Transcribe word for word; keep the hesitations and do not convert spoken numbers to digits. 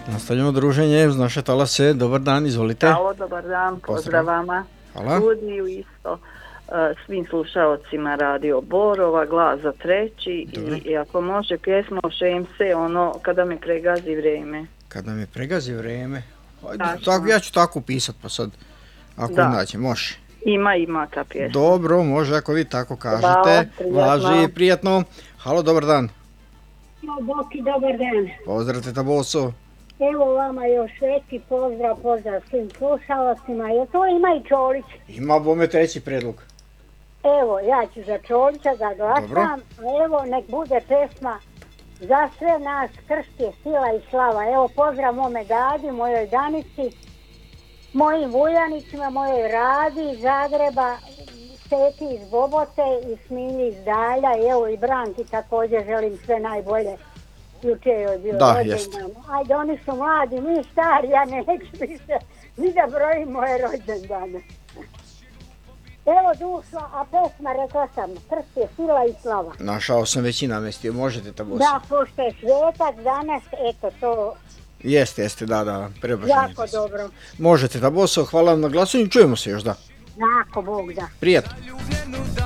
Nastavljamo druženje uz naše talase. Dobar dan, izvolite. Halo, dobar dan, pozdrav vama. Hvala. Studiju isto. Svim slušalcima Radio Borova, Glas za treći. I, i ako može pjesma o Šemse, ono kada mi pregazi vrijeme. Kada mi pregazi vrijeme. Tako, ja ću tako pisat pa sad. Ako inače, može. Ima, ima ta pjesma. Dobro, može ako vi tako kažete. Važi, prijatno. Halo, dobar dan. Boki, dobar dan. Pozdrav teta Boso. Evo vama još veći pozdrav, pozdrav svim slušalacima. Jel to ima i Čolić? Ima bome treći predlog. Evo, ja ću za Čolića da glasam. Evo, nek bude pesma za sve nas, krst je sila i slava. Evo, pozdrav mome Gadi, mojoj Danici, mojim Vuljanićima, mojoj Radi iz Zagreba, Seti iz Bobote i Smilji iz Dalja. Evo i Branki također želim sve najbolje. Juče je bio rođendan. Ajde, oni su mladi, mi stari, ja neću više ni da brojim moje rođendane. Evo dušo, a pesma rekla sam, krst je sila i slava. Našao sam već i namestio, možete ta Boso. Da, pošto je svetac danas, eto to. Jeste, jeste, da, da, prebažem. Jako dobro. Možete ta Boso, hvala vam na glasanju, čujemo se još, da. Ako Bog da. Prijatno.